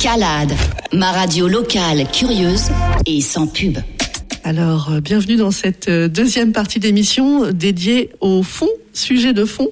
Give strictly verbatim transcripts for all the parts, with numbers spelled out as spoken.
Calade, ma radio locale curieuse et sans pub. Alors, euh, bienvenue dans cette euh, deuxième partie d'émission dédiée au fond, sujet de fond.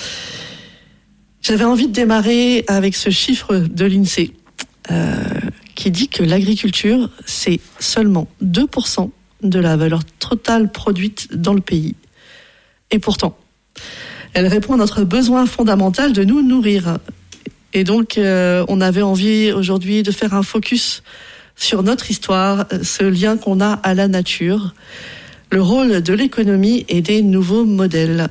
J'avais envie de démarrer avec ce chiffre de l'INSEE euh, qui dit que l'agriculture, c'est seulement deux pour cent de la valeur totale produite dans le pays. Et pourtant, elle répond à notre besoin fondamental de nous nourrir. Et donc, euh, on avait envie aujourd'hui de faire un focus sur notre histoire, ce lien qu'on a à la nature, le rôle de l'économie et des nouveaux modèles.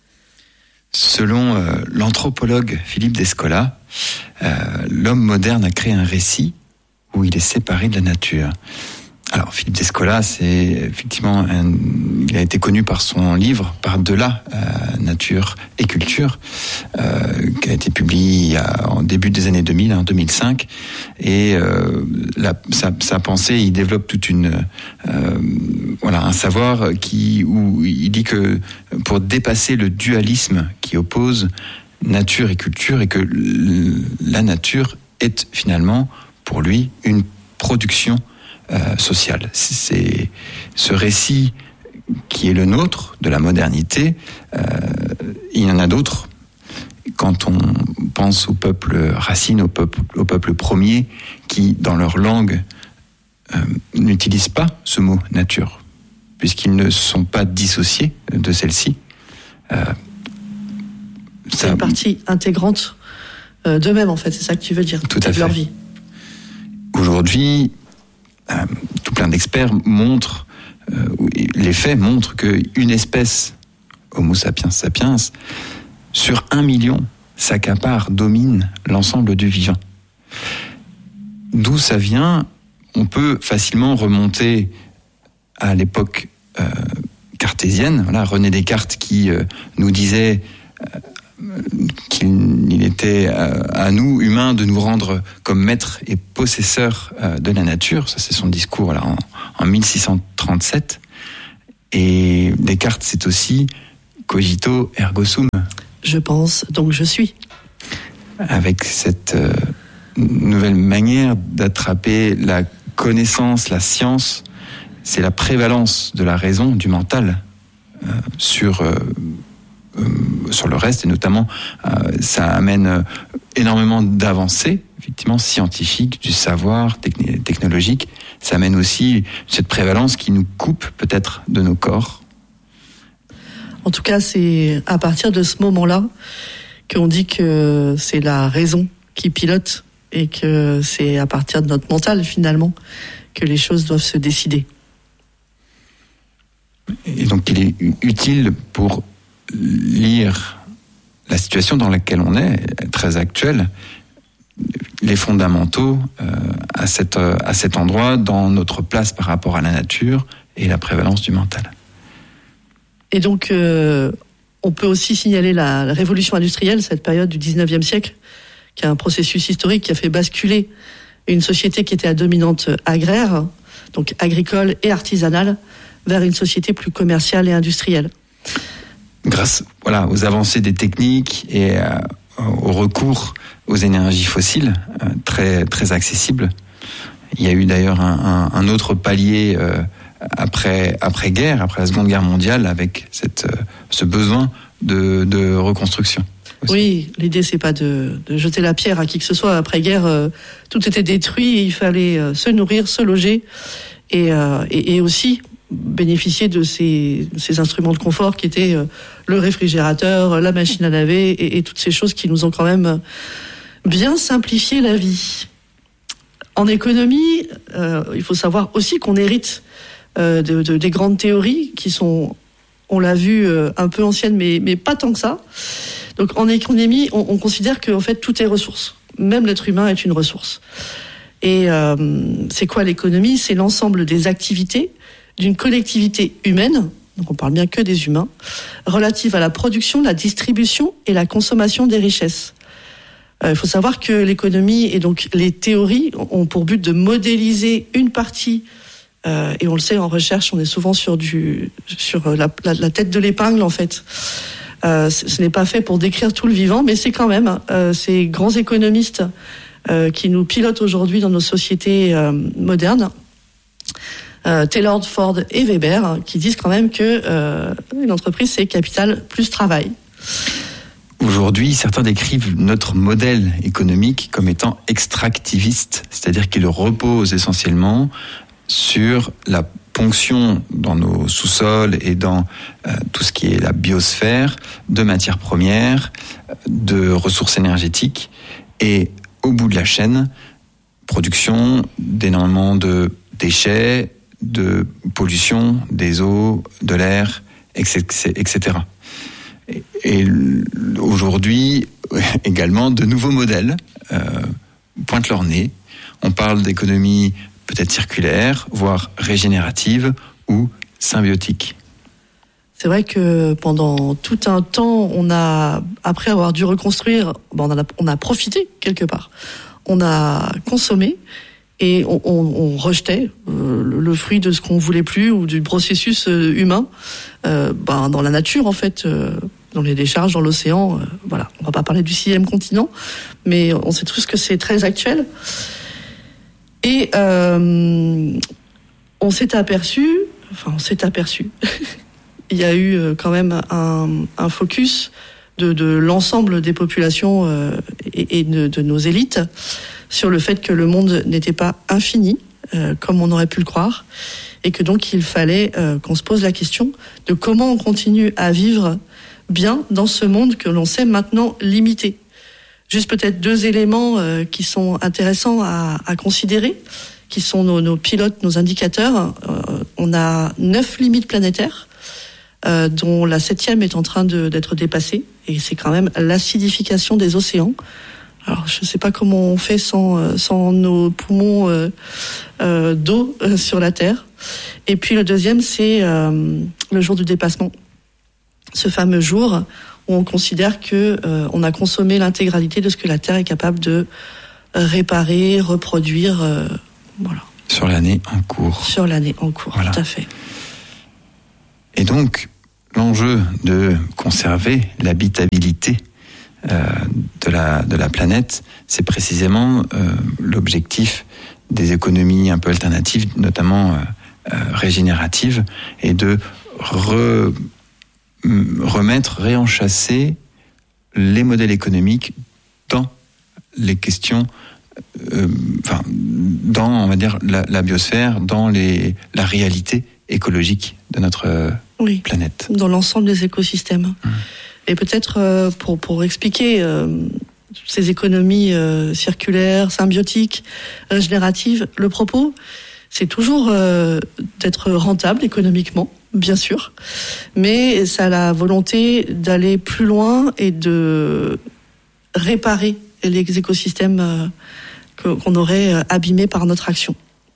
Selon euh, l'anthropologue Philippe Descola, euh, l'homme moderne a créé un récit où il est séparé de la nature. Alors, Philippe Descola, c'est effectivement un, il a été connu par son livre Par-delà euh, nature et culture, euh, qui a été publié en début des années deux mille, en deux mille cinq. Et euh, la, sa, sa pensée, il développe toute une, euh, voilà, un savoir qui, où il dit que pour dépasser le dualisme qui oppose nature et culture, et que la nature est finalement pour lui une production Euh, sociale. C'est ce récit qui est le nôtre de la modernité. Euh, il y en a d'autres. Quand on pense aux peuples racines, aux peuples, aux peuples premiers, qui dans leur langue euh, n'utilisent pas ce mot nature, puisqu'ils ne sont pas dissociés de celle-ci. Euh, c'est ça, une partie intégrante euh, d'eux-mêmes, en fait. C'est ça que tu veux dire. Tout à de fait. Leur vie. Aujourd'hui, Euh, tout plein d'experts montrent, euh, les faits montrent qu'une espèce, Homo sapiens sapiens, sur un million, s'accapare, domine l'ensemble du vivant. D'où ça vient? On peut facilement remonter à l'époque euh, cartésienne. Voilà, René Descartes qui euh, nous disait euh, qu'il était à nous, humains, de nous rendre comme maîtres et possesseurs de la nature. Ça, c'est son discours là, en, en mille six cent trente-sept. Et Descartes, c'est aussi cogito ergo sum. Je pense, donc je suis. Avec cette euh, nouvelle manière d'attraper la connaissance, la science, c'est la prévalence de la raison, du mental, euh, sur... Euh, Euh, sur le reste, et notamment euh, ça amène euh, énormément d'avancées, effectivement, scientifiques, du savoir techn- technologique. Ça amène aussi cette prévalence qui nous coupe peut-être de nos corps. En tout cas, c'est à partir de ce moment-là qu'on dit que c'est la raison qui pilote et que c'est à partir de notre mental, finalement, que les choses doivent se décider. Et donc, il est utile pour lire la situation dans laquelle on est, très actuelle, les fondamentaux euh, à, cette, à cet endroit, dans notre place par rapport à la nature et la prévalence du mental. Et donc, euh, on peut aussi signaler la, la révolution industrielle, cette période du dix-neuvième siècle, qui est un processus historique qui a fait basculer une société qui était à dominante agraire, donc agricole et artisanale, vers une société plus commerciale et industrielle. Grâce voilà, aux avancées des techniques et euh, au recours aux énergies fossiles, euh, très, très accessibles. Il y a eu d'ailleurs un, un, un autre palier euh, après, après-guerre, après la Seconde Guerre mondiale, avec cette, euh, ce besoin de, de reconstruction. Aussi. Oui, l'idée, c'est pas de, de jeter la pierre à qui que ce soit. Après-guerre, euh, tout était détruit, et il fallait euh, se nourrir, se loger, et, euh, et, et aussi bénéficier de ces, ces instruments de confort qui étaient euh, le réfrigérateur, la machine à laver et, et toutes ces choses qui nous ont quand même bien simplifié la vie. En économie, euh, il faut savoir aussi qu'on hérite euh, de, de, des grandes théories qui sont, on l'a vu, euh, un peu anciennes, mais, mais pas tant que ça. Donc en économie, on, on considère que en fait, tout est ressource. Même l'être humain est une ressource. Et euh, c'est quoi l'économie? C'est l'ensemble des activités d'une collectivité humaine, donc on parle bien que des humains, relative à la production, la distribution et la consommation des richesses. Euh, il faut savoir que l'économie et donc les théories ont pour but de modéliser une partie, euh, et on le sait en recherche, on est souvent sur du sur la, la, la tête de l'épingle en fait. Euh, ce n'est pas fait pour décrire tout le vivant, mais c'est quand même euh, ces grands économistes euh, qui nous pilotent aujourd'hui dans nos sociétés euh, modernes. Euh, Taylor, Ford et Weber, hein, qui disent quand même que euh, une entreprise, c'est capital plus travail. Aujourd'hui, certains décrivent notre modèle économique comme étant extractiviste, c'est-à-dire qu'il repose essentiellement sur la ponction dans nos sous-sols et dans euh, tout ce qui est la biosphère de matières premières, de ressources énergétiques, et au bout de la chaîne, production d'énormément de déchets, de pollution des eaux, de l'air, et cetera. Et, et aujourd'hui, également, de nouveaux modèles euh, pointent leur nez. On parle d'économie peut-être circulaire, voire régénérative ou symbiotique. C'est vrai que pendant tout un temps, on a, après avoir dû reconstruire, ben on, a, on a profité quelque part. On a consommé et on, on, on rejetait euh, le, le fruit de ce qu'on voulait plus ou du processus euh, humain euh, ben dans la nature en fait, euh, dans les décharges, dans l'océan. Euh, voilà, on va pas parler du sixième continent, mais on sait tous que c'est très actuel. Et euh, on s'est aperçu, enfin on s'est aperçu, il y a eu quand même un, un focus de, de l'ensemble des populations euh, et, et de, de nos élites sur le fait que le monde n'était pas infini, euh, comme on aurait pu le croire, et que donc il fallait euh, qu'on se pose la question de comment on continue à vivre bien dans ce monde que l'on sait maintenant limité. Juste peut-être deux éléments euh, qui sont intéressants à, à considérer, qui sont nos, nos pilotes, nos indicateurs. Euh, on a neuf limites planétaires, euh, dont la septième est en train de, d'être dépassée, et c'est quand même l'acidification des océans. Alors, je ne sais pas comment on fait sans, sans nos poumons euh, euh, d'eau euh, sur la Terre. Et puis le deuxième, c'est euh, le jour du dépassement. Ce fameux jour où on considère que euh, on a consommé l'intégralité de ce que la Terre est capable de réparer, reproduire, euh, voilà. Sur l'année en cours. Sur l'année en cours, voilà. Tout à fait. Et donc, l'enjeu de conserver l'habitabilité euh, de la de la planète, c'est précisément euh, l'objectif des économies un peu alternatives, notamment euh, euh, régénératives, et de re, remettre, réenchasser les modèles économiques dans les questions, euh, enfin, dans, on va dire, la, la biosphère, dans les, la réalité écologique de notre euh, oui, planète. Dans l'ensemble des écosystèmes. Mmh. Et peut-être euh, pour, pour expliquer euh, ces économies euh, circulaires, symbiotiques, régénératives, le propos, c'est toujours euh, d'être rentable économiquement, bien sûr, mais ça a la volonté d'aller plus loin et de réparer les écosystèmes euh, que, qu'on aurait abîmés par notre action.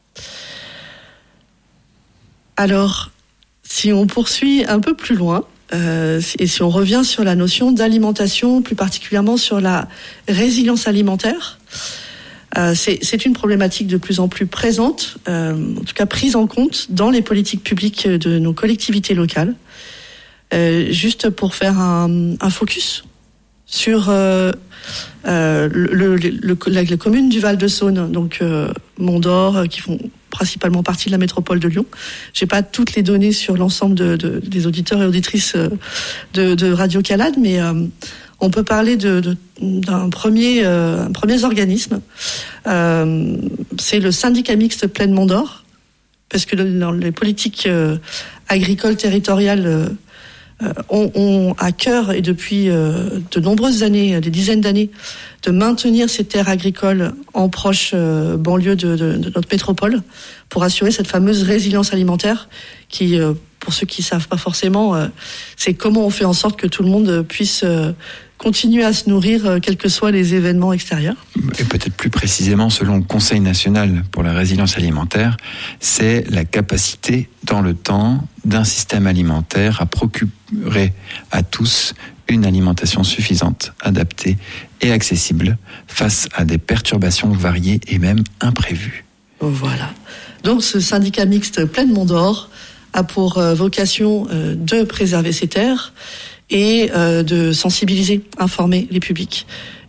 Alors, si on poursuit un peu plus loin, euh, et si on revient sur la notion d'alimentation, plus particulièrement sur la résilience alimentaire, euh, c'est, c'est une problématique de plus en plus présente, euh, en tout cas prise en compte dans les politiques publiques de nos collectivités locales. Euh, juste pour faire un, un focus sur euh, euh, le, le, le, la, la commune du Val-de-Saône, donc euh, Mont-d'Or, euh, qui font principalement partie de la métropole de Lyon. J'ai pas toutes les données sur l'ensemble de, de, des auditeurs et auditrices de, de Radio Calade, mais euh, on peut parler de, de, d'un premier, euh, un premier organisme. Euh, c'est le syndicat mixte Plaine Mont-d'Or, parce que dans les politiques euh, agricoles territoriales euh, ont, ont à cœur, et depuis euh, de nombreuses années, des dizaines d'années, de maintenir ces terres agricoles en proche euh, banlieue de, de, de notre métropole pour assurer cette fameuse résilience alimentaire qui, euh, pour ceux qui ne savent pas forcément, euh, c'est comment on fait en sorte que tout le monde puisse euh, continuer à se nourrir, euh, quels que soient les événements extérieurs. Et peut-être plus précisément, selon le Conseil national pour la résilience alimentaire, c'est la capacité dans le temps d'un système alimentaire à procurer à tous une alimentation suffisante, adaptée et accessible face à des perturbations variées et même imprévues. Voilà. Donc ce syndicat mixte Plaine Mont-d'Or a pour euh, vocation euh, de préserver ces terres et euh, de sensibiliser, informer les publics.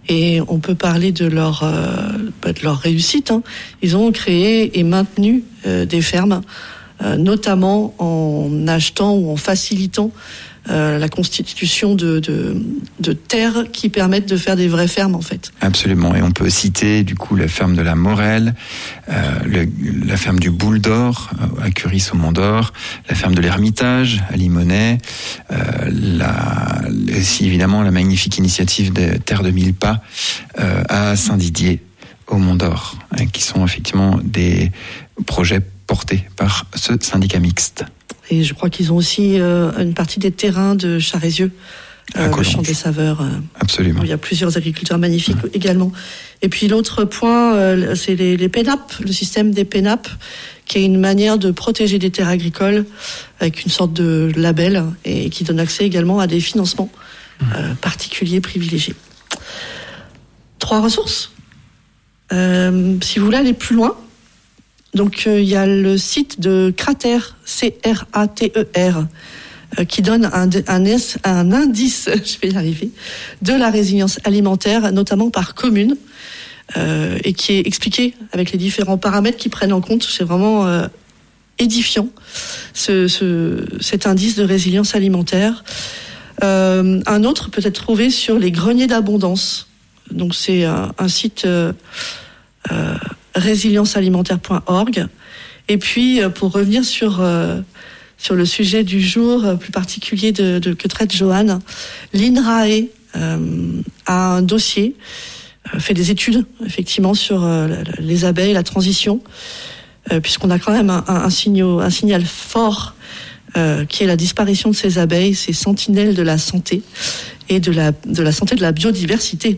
Et on peut parler de leur, euh, de leur réussite. Hein. Ils ont créé et maintenu euh, des fermes, euh, notamment en achetant ou en facilitant euh, la constitution de, de, de terres qui permettent de faire des vraies fermes, en fait. Absolument. Et on peut citer, du coup, la ferme de la Morelle, euh, le, la ferme du Boule d'Or, à Curis au Mont d'Or, la ferme de l'Ermitage, à Limonest, euh, la, aussi, évidemment, la magnifique initiative des Terres de Mille Pas, euh, à Saint-Didier, au Mont d'Or, hein, qui sont effectivement des projets portés par ce syndicat mixte. Et je crois qu'ils ont aussi euh, une partie des terrains de Charézieux, euh, le Champ des Saveurs. Euh, Absolument. Il y a plusieurs agriculteurs magnifiques mmh. également. Et puis l'autre point, euh, c'est les, les P N A P, le système des P N A P, qui est une manière de protéger des terres agricoles avec une sorte de label et qui donne accès également à des financements mmh. euh, particuliers privilégiés. Trois ressources. Euh, si vous voulez aller plus loin, donc il euh, y a le site de Crater, C R A T E R, euh, qui donne un, un, un indice, je vais y arriver, de la résilience alimentaire, notamment par commune, euh, et qui est expliqué avec les différents paramètres qui prennent en compte. C'est vraiment euh, édifiant, ce, ce, cet indice de résilience alimentaire. Euh, un autre peut être trouvé sur les greniers d'abondance. Donc c'est un, un site... Euh, euh, résilience alimentaire point org. Et puis, pour revenir sur, euh, sur le sujet du jour, euh, plus particulier de, de, que traite Joanne, l'INRAE euh, a un dossier, euh, fait des études, effectivement, sur euh, les abeilles, la transition, euh, puisqu'on a quand même un, un, un, signal, un signal fort euh, qui est la disparition de ces abeilles, ces sentinelles de la santé et de la, de la santé de la biodiversité.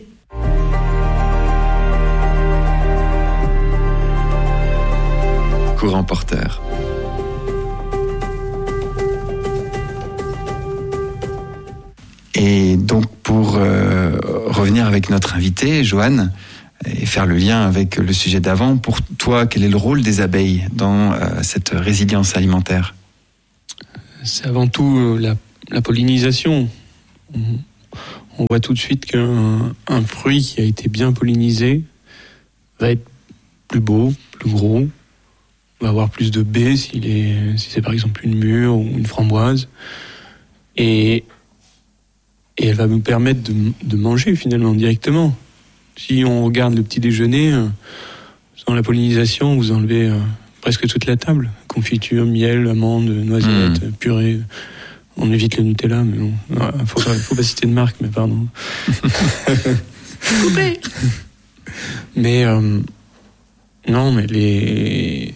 Courant porteur. Et donc pour euh, revenir avec notre invité, Joanne, et faire le lien avec le sujet d'avant, pour toi, quel est le rôle des abeilles dans euh, cette résilience alimentaire ? C'est avant tout euh, la, la pollinisation. On, on voit tout de suite qu'un un fruit qui a été bien pollinisé va être plus beau, plus gros, va avoir plus de baies s'il est, si c'est par exemple une mûre ou une framboise. Et, et elle va nous permettre de, de manger finalement directement. Si on regarde le petit déjeuner, sans la pollinisation, vous enlevez euh, presque toute la table. Confiture, miel, amandes, noisettes, mmh. purée. On évite le Nutella, mais bon. Il faut, faut pas citer de marque, mais pardon. Coupé. Mais euh, non, mais les...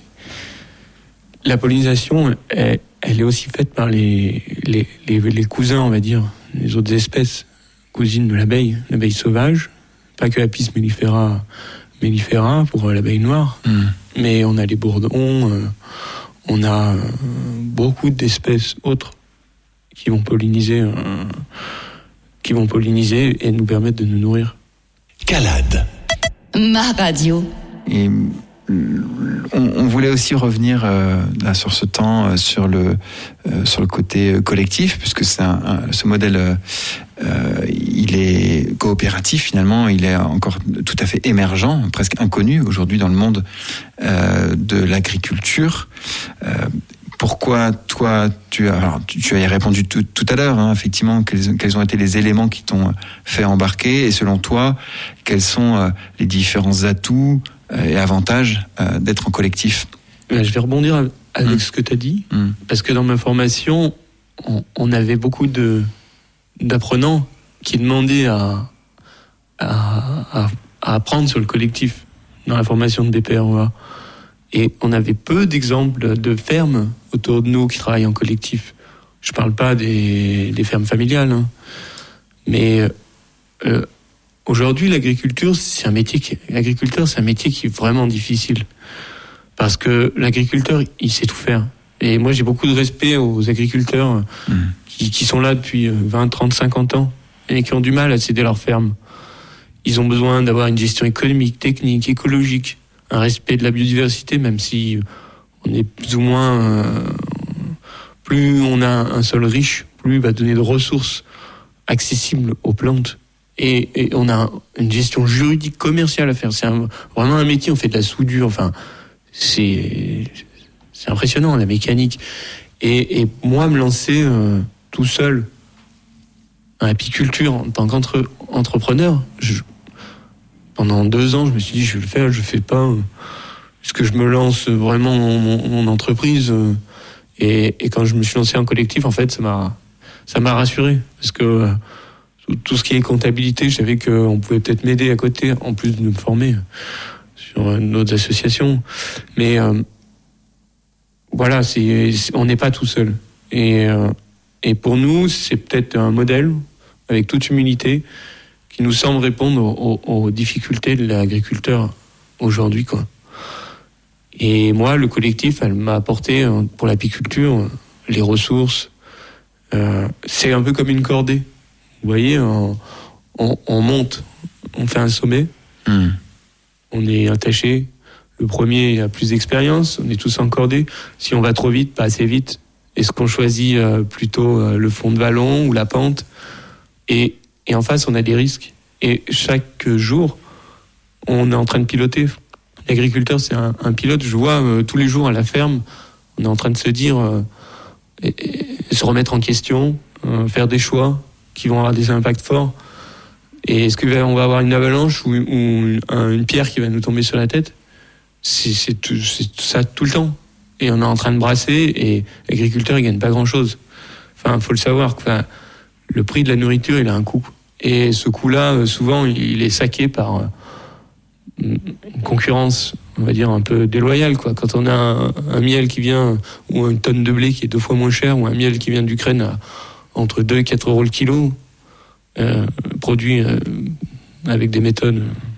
La pollinisation, elle, elle est aussi faite par les, les, les, les cousins, on va dire, les autres espèces cousines de l'abeille, l'abeille sauvage, pas que Apis mellifera, mellifera pour l'abeille noire, mmh. mais on a les bourdons, euh, on a euh, beaucoup d'espèces autres qui vont polliniser, euh, qui vont polliniser et nous permettre de nous nourrir. Calade. Ma radio. Et on, on voulait aussi revenir euh, là sur ce temps, euh, sur le euh, sur le côté collectif, puisque c'est un, un, ce modèle, euh, il est coopératif finalement, il est encore tout à fait émergent, presque inconnu aujourd'hui dans le monde euh, de l'agriculture. Euh, Pourquoi toi, tu as, alors, tu, tu as répondu tout, tout à l'heure, hein, effectivement, quels, quels ont été les éléments qui t'ont fait embarquer, et selon toi, quels sont euh, les différents atouts euh, et avantages euh, d'être en collectif ? Je vais rebondir avec mmh. ce que tu as dit, mmh. parce que dans ma formation, on, on avait beaucoup de, d'apprenants qui demandaient à, à, à, à apprendre sur le collectif dans la formation de B P R O A. Et on avait peu d'exemples de fermes autour de nous qui travaillent en collectif. Je parle pas des, des fermes familiales, hein. mais euh, aujourd'hui l'agriculture, c'est un métier qui, l'agriculteur, c'est un métier qui est vraiment difficile parce que l'agriculteur, il sait tout faire. Et moi, j'ai beaucoup de respect aux agriculteurs mmh. qui, qui sont là depuis vingt, trente, cinquante ans et qui ont du mal à céder leur ferme. Ils ont besoin d'avoir une gestion économique, technique, écologique, un respect de la biodiversité, même si on est plus ou moins... Euh, plus on a un sol riche, plus il va donner de ressources accessibles aux plantes et, et on a une gestion juridique commerciale à faire. C'est un, vraiment un métier. On fait de la soudure. Enfin, c'est c'est impressionnant la mécanique. Et, et moi, me lancer euh, tout seul en apiculture en tant qu'entrepreneur, je, pendant deux ans, je me suis dit je vais le faire, je le fais pas. Est-ce que je me lance vraiment mon, mon, mon entreprise euh, et, et quand je me suis lancé en collectif, en fait, ça m'a ça m'a rassuré parce que euh, tout ce qui est comptabilité, je savais qu'on pouvait peut-être m'aider à côté, en plus de me former sur euh, d'autres associations. Mais euh, voilà, c'est, c'est, on n'est pas tout seul. Et, euh, et pour nous, c'est peut-être un modèle, avec toute humilité, qui nous semble répondre aux, aux, aux difficultés de l'agriculteur aujourd'hui, quoi. Et moi, le collectif, elle m'a apporté, pour l'apiculture, les ressources. Euh, c'est un peu comme une cordée. Vous voyez, on, on, on monte, on fait un sommet, mmh. on est attaché. Le premier a plus d'expérience, on est tous encordés. Si on va trop vite, pas assez vite, est-ce qu'on choisit euh, plutôt euh, le fond de vallon ou la pente ? et, et en face, on a des risques. Et chaque jour, on est en train de piloter. L'agriculteur, c'est un, un pilote. Je vois euh, tous les jours à la ferme, on est en train de se dire, euh, et, et, se remettre en question, euh, faire des choix qui vont avoir des impacts forts. Et est-ce qu'on va avoir une avalanche ou, ou une, une pierre qui va nous tomber sur la tête ? C'est, c'est, tout, c'est ça tout le temps. Et on est en train de brasser et l'agriculteur, il gagne pas grand-chose. Enfin, faut le savoir. Enfin, le prix de la nourriture, il a un coût. Et ce coût-là, souvent, il est saqué par une concurrence, on va dire, un peu déloyale, quoi. Quand on a un, un miel qui vient, ou une tonne de blé qui est deux fois moins cher, ou un miel qui vient d'Ukraine à entre deux et quatre euros le kilo, euh, produit euh, avec des méthodes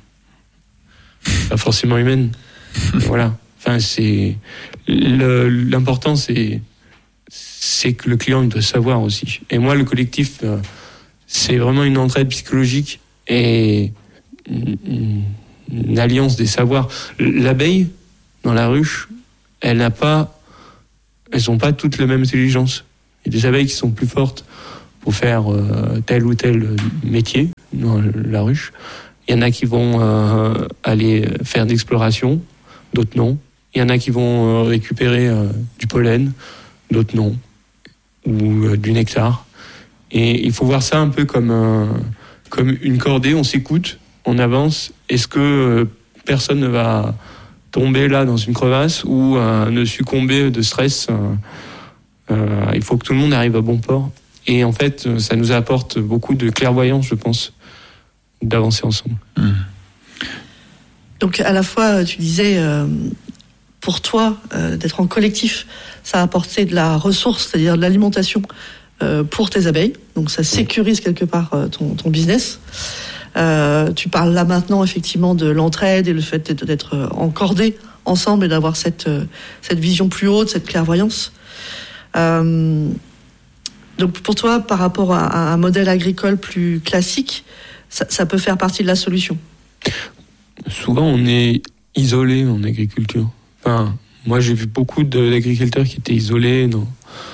euh, pas forcément humaines. Voilà. Enfin, c'est le, l'important, c'est c'est que le client il doit savoir aussi. Et moi, le collectif, euh, c'est vraiment une entraide psychologique et une, une alliance des savoirs. L'abeille dans la ruche, elle n'a pas, elles ont pas toutes la même intelligence. Il y a des abeilles qui sont plus fortes pour faire euh, tel ou tel métier dans la ruche. Il y en a qui vont euh, aller faire d'exploration, d'autres non. Il y en a qui vont euh, récupérer euh, du pollen, d'autres non, ou euh, du nectar. Et il faut voir ça un peu comme, un, comme une cordée, on s'écoute, on avance. Est-ce que euh, personne ne va tomber là dans une crevasse ou euh, ne succomber de stress euh, euh, il faut que tout le monde arrive à bon port. Et en fait, ça nous apporte beaucoup de clairvoyance, je pense, d'avancer ensemble. Mmh. Donc à la fois, tu disais, euh, pour toi, euh, d'être en collectif, ça a apporté de la ressource, c'est-à-dire de l'alimentation euh, pour tes abeilles. Donc ça sécurise quelque part euh, ton, ton business. Euh, tu parles là maintenant effectivement de l'entraide et le fait d'être, d'être encordés ensemble et d'avoir cette, cette vision plus haute, cette clairvoyance. Euh, donc pour toi, par rapport à, à un modèle agricole plus classique, ça, ça peut faire partie de la solution. Souvent, on est isolé en agriculture. Enfin, moi, j'ai vu beaucoup de, d'agriculteurs qui étaient isolés, non.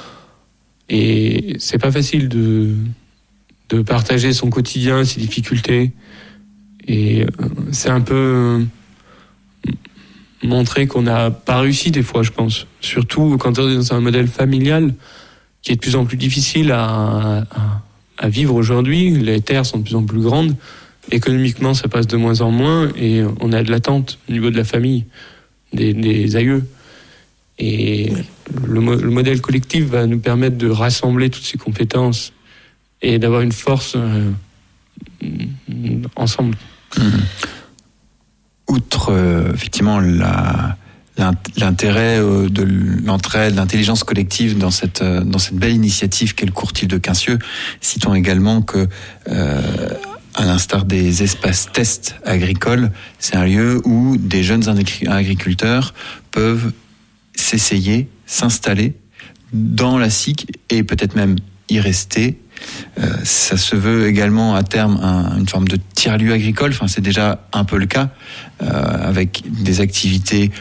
Et c'est pas facile de de partager son quotidien, ses difficultés. Et c'est un peu montrer qu'on n'a pas réussi des fois, je pense. Surtout quand on est dans un modèle familial qui est de plus en plus difficile à, à, à vivre aujourd'hui. Les terres sont de plus en plus grandes. Économiquement, ça passe de moins en moins et on a de l'attente au niveau de la famille, des, des aïeux. Et le, le modèle collectif va nous permettre de rassembler toutes ces compétences et d'avoir une force euh, ensemble. Mmh. Outre euh, effectivement la, l'intérêt euh, de l'entraide, l'intelligence collective dans cette euh, dans cette belle initiative qu'est le courtil de Quincieux, citons également que euh, à l'instar des espaces tests agricoles, c'est un lieu où des jeunes agriculteurs peuvent s'essayer, s'installer dans la S I C et peut-être même y rester. Euh, ça se veut également à terme un, une forme de tiers-lieu agricole, enfin c'est déjà un peu le cas, euh, avec des activités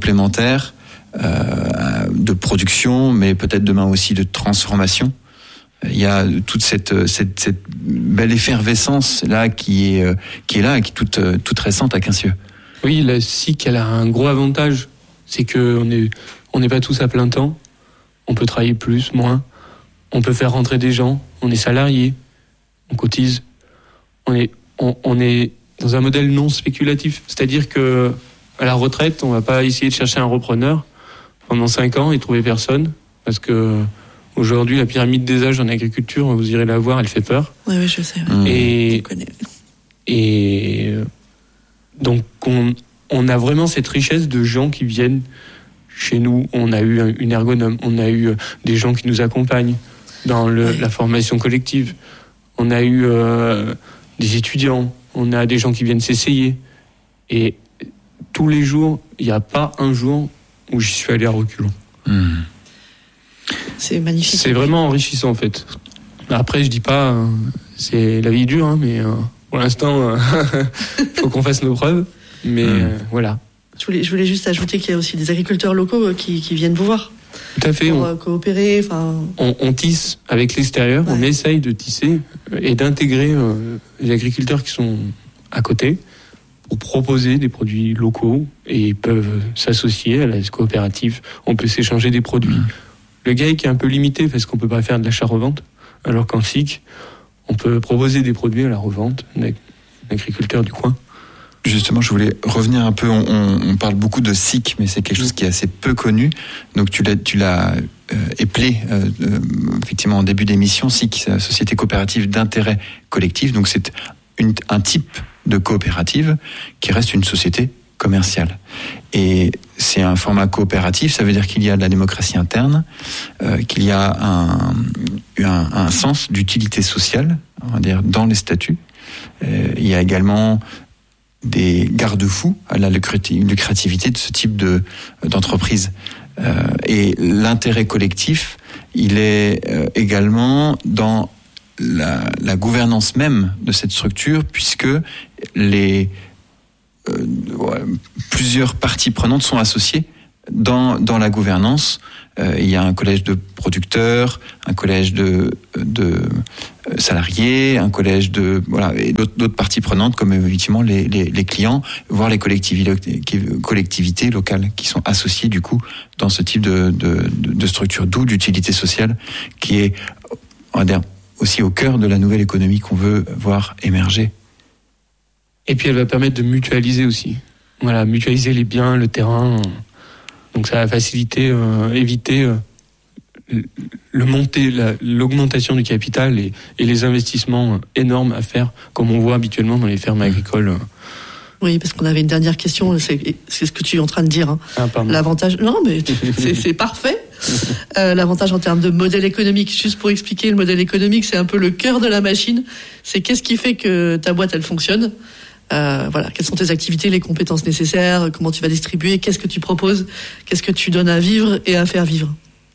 complémentaires euh, de production, mais peut-être demain aussi de transformation. Il y a toute cette, cette, cette belle effervescence là qui est, qui est là et qui est toute, toute récente à Quincieux. Oui, la S I C, elle a un gros avantage, c'est qu'on n'est on n'est pas tous à plein temps, on peut travailler plus, moins, on peut faire rentrer des gens, on est salarié, on cotise, on est, on, on est dans un modèle non spéculatif, c'est-à-dire que à la retraite, on va pas essayer de chercher un repreneur pendant cinq ans et trouver personne, parce que aujourd'hui, la pyramide des âges en agriculture, vous irez la voir, elle fait peur. Oui, oui, je sais. Oui. Et, et donc, on, on a vraiment cette richesse de gens qui viennent chez nous. On a eu une ergonome, on a eu des gens qui nous accompagnent dans le, oui. la formation collective. On a eu euh, des étudiants, on a des gens qui viennent s'essayer. Et tous les jours, il n'y a pas un jour où j'y suis allé à reculons. Mmh. C'est magnifique. C'est vraiment enrichissant en fait. Après, je dis pas, euh, c'est la vie est dure, hein, mais euh, pour l'instant, il euh, faut qu'on fasse nos preuves. Mais mmh. euh, voilà. Je voulais, je voulais juste ajouter qu'il y a aussi des agriculteurs locaux qui, qui viennent vous voir. Tout à fait. Pour on, euh, coopérer. On, on tisse avec l'extérieur, ouais. on essaye de tisser et d'intégrer euh, les agriculteurs qui sont à côté pour proposer des produits locaux et ils peuvent s'associer à la coopérative. On peut s'échanger des produits. Mmh. Le G A E C est un peu limité parce qu'on peut pas faire de l'achat-revente, alors qu'en S I C, on peut proposer des produits à la revente d'un agriculteur du coin. Justement, je voulais revenir un peu, on, on parle beaucoup de S I C, mais c'est quelque chose qui est assez peu connu. Donc tu l'as, tu l'as euh, éplé euh, euh, effectivement en début d'émission. S I C, c'est la Société coopérative d'intérêt collectif. Donc c'est une, un type de coopérative qui reste une société commerciale. Et c'est un format coopératif, ça veut dire qu'il y a de la démocratie interne, euh, qu'il y a un, un, un sens d'utilité sociale, on va dire, dans les statuts. Euh, il y a également des garde-fous à la lucrativité de ce type de, d'entreprise. Euh, et l'intérêt collectif, il est euh, également dans la, la gouvernance même de cette structure, puisque les euh, ouais, plusieurs parties prenantes sont associées dans, dans la gouvernance. Euh, il y a un collège de producteurs, un collège de, de salariés, un collège de voilà et d'autres, d'autres parties prenantes comme effectivement les, les, les clients, voire les collectivités, collectivités locales qui sont associées du coup dans ce type de, de, de structure, d'où d'utilité sociale qui est on va dire aussi au cœur de la nouvelle économie qu'on veut voir émerger. Et puis elle va permettre de mutualiser aussi. Voilà, mutualiser les biens, le terrain. Donc ça va faciliter, euh, éviter euh, le monter, la, l'augmentation du capital et, et les investissements énormes à faire, comme on voit habituellement dans les fermes agricoles. Oui, parce qu'on avait une dernière question, c'est, c'est ce que tu es en train de dire. Hein. Ah, pardon. L'avantage, non, mais c'est, c'est parfait. Euh, l'avantage en termes de modèle économique, juste pour expliquer, le modèle économique, c'est un peu le cœur de la machine. C'est qu'est-ce qui fait que ta boîte, elle fonctionne. Euh, voilà, quelles sont tes activités, les compétences nécessaires, comment tu vas distribuer, qu'est-ce que tu proposes, qu'est-ce que tu donnes à vivre et à faire vivre.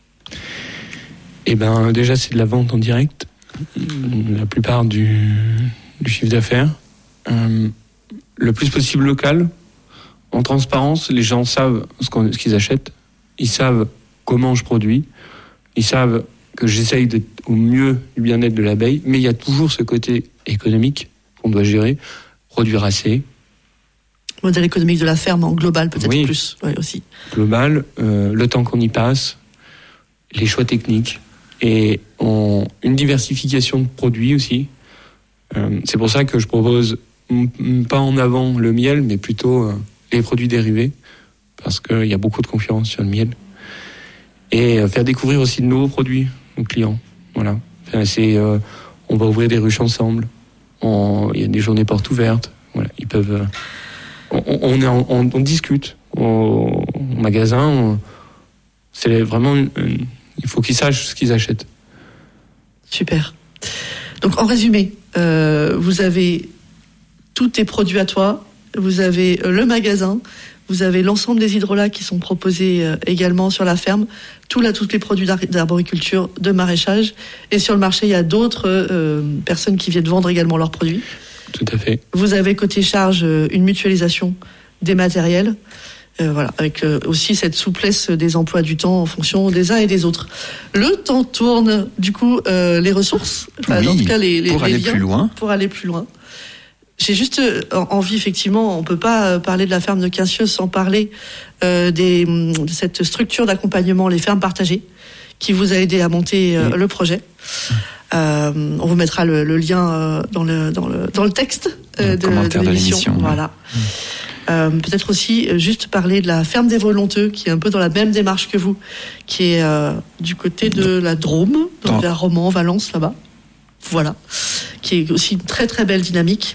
Eh ben, déjà, c'est de la vente en direct, la plupart du, du chiffre d'affaires. Euh, le plus possible local, en transparence, les gens savent ce, qu'on, ce qu'ils achètent, ils savent comment je produis, ils savent que j'essaye d'être au mieux du bien-être de l'abeille, mais il y a toujours ce côté économique qu'on doit gérer. Produire assez. Modèle économique de la ferme en global, peut-être oui. plus, oui, aussi. Global, euh, le temps qu'on y passe, les choix techniques et on, une diversification de produits aussi. Euh, c'est pour ça que je propose m- pas en avant le miel, mais plutôt euh, les produits dérivés, parce qu'il y a beaucoup de concurrence sur le miel. Et euh, faire découvrir aussi de nouveaux produits aux clients. Voilà. Enfin, c'est, euh, on va ouvrir des ruches ensemble. Il y a des journées portes ouvertes. Voilà, ils peuvent. On, on, est en, on, on discute au, au magasin. On, c'est vraiment. Une, une, il faut qu'ils sachent ce qu'ils achètent. Super. Donc en résumé, euh, vous avez tous tes produits à toi. Vous avez le magasin. Vous avez l'ensemble des hydrolats qui sont proposés euh, également sur la ferme. Tout là, tous les produits d'arboriculture, de maraîchage. Et sur le marché, il y a d'autres euh, personnes qui viennent vendre également leurs produits. Tout à fait. Vous avez côté charge une mutualisation des matériels. Euh, voilà, avec euh, aussi cette souplesse des emplois du temps en fonction des uns et des autres. Le temps tourne, du coup, euh, les ressources, enfin, oui, en tout cas les, les, pour les aller liens, plus loin. pour aller plus loin. J'ai juste envie, effectivement, on peut pas parler de la ferme de Quincieux sans parler euh, des, de cette structure d'accompagnement, les fermes partagées, qui vous a aidé à monter euh, oui. le projet. Euh, on vous mettra le, le lien euh, dans, le, dans, le, dans le texte euh, de, de, de l'émission. Voilà. Oui. Euh, peut-être aussi euh, juste parler de la ferme des Volonteux, qui est un peu dans la même démarche que vous, qui est euh, du côté de la Drôme, dans vers Romans, Valence, là-bas. Voilà. Qui est aussi une très très belle dynamique.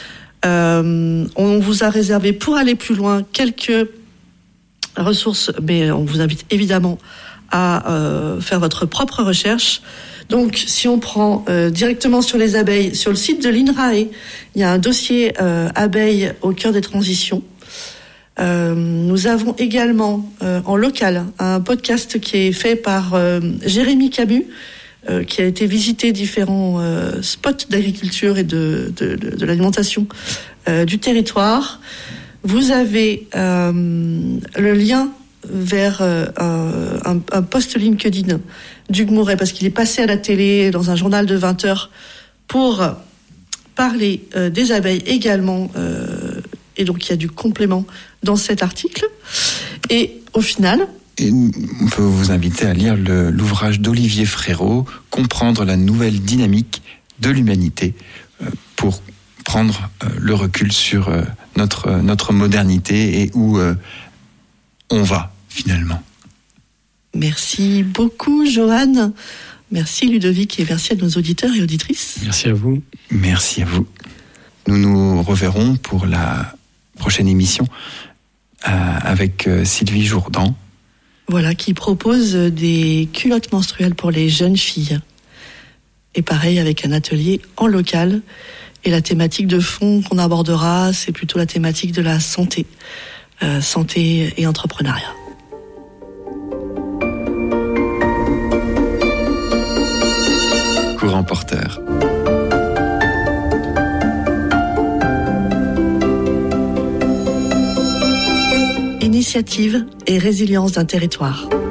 Euh, on vous a réservé, pour aller plus loin, quelques ressources, mais on vous invite évidemment à euh, faire votre propre recherche. Donc, si on prend euh, directement sur les abeilles, sur le site de l'INRAE, il y a un dossier euh, abeilles au cœur des transitions. Euh, nous avons également euh, en local un podcast qui est fait par euh, Jérémy Camus, Euh, qui a été visiter différents euh, spots d'agriculture et de, de, de, de l'alimentation euh, du territoire. Vous avez euh, le lien vers euh, un, un post LinkedIn d'Hugues Mouret, parce qu'il est passé à la télé dans un journal de vingt heures pour parler euh, des abeilles également, euh, et donc il y a du complément dans cet article. Et au final... Et on peut vous inviter à lire le, l'ouvrage d'Olivier Frérot, Comprendre la nouvelle dynamique de l'humanité, euh, pour prendre euh, le recul sur euh, notre, euh, notre modernité et où euh, on va finalement. Merci beaucoup, Johan. Merci, Ludovic, et merci à nos auditeurs et auditrices. Merci à vous. Merci à vous. Nous nous reverrons pour la prochaine émission euh, avec euh, Sylvie Jourdan. Voilà, qui propose des culottes menstruelles pour les jeunes filles. Et pareil, avec un atelier en local. Et la thématique de fond qu'on abordera, c'est plutôt la thématique de la santé. Euh, santé et entrepreneuriat. Courant porteur. Initiative et résilience d'un territoire.